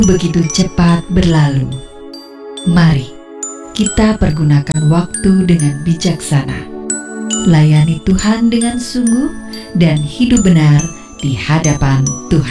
begitu cepat berlalu. Mari kita pergunakan waktu dengan bijaksana. Layani Tuhan dengan sungguh dan hidup benar di hadapan Tuhan.